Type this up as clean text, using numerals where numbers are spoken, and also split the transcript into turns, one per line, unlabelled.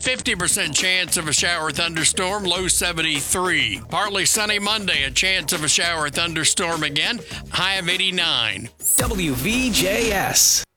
50% chance of a shower thunderstorm, low 73. Partly sunny Monday, a chance of a shower thunderstorm again, high of 89.
WVJS.